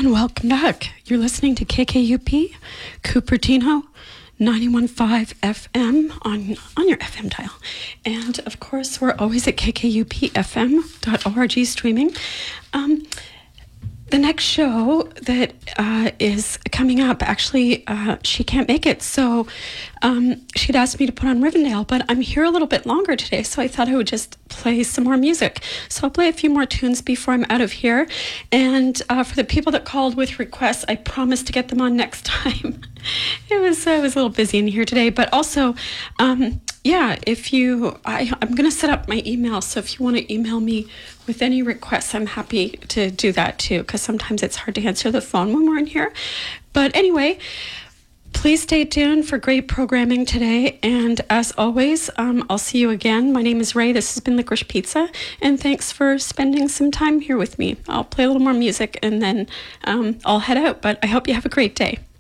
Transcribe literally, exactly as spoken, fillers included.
And welcome back. You're listening to K K U P, Cupertino, ninety-one point five F M on, on your F M dial. And of course, we're always at K K U P F M dot org streaming. Um, the next show that uh, is coming up, actually, uh, she can't make it. So um, she'd asked me to put on Rivendell, but I'm here a little bit longer today, so I thought I would just play some more music. So I'll play a few more tunes before I'm out of here. And uh, for the people that called with requests, I promise to get them on next time. It was, I was a little busy in here today, but also, um, yeah, if you, I, I'm going to set up my email. So if you want to email me with any requests, I'm happy to do that too, because sometimes it's hard to answer the phone when we're in here. But anyway, please stay tuned for great programming today. And as always, um, I'll see you again. My name is Ray. This has been Licorice Pizza. And thanks for spending some time here with me. I'll play a little more music and then um, I'll head out. But I hope you have a great day.